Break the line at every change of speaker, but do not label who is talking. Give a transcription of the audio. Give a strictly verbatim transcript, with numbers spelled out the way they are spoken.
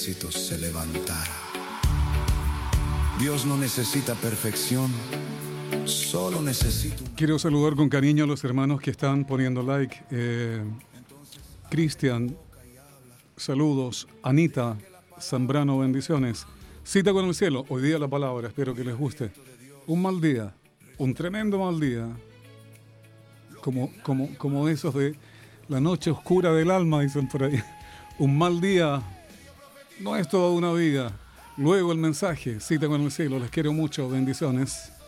se levantara. Dios no necesita perfección, solo necesita...
Quiero saludar con cariño a los hermanos que están poniendo like. Eh, Cristian, saludos. Anita Zambrano, bendiciones. Cita con el cielo, hoy día la palabra, espero que les guste. Un mal día, un tremendo mal día, como, como, como esos de la noche oscura del alma, dicen por ahí. Un mal día no es toda una vida. Luego el mensaje, cita con el cielo, les quiero mucho, bendiciones.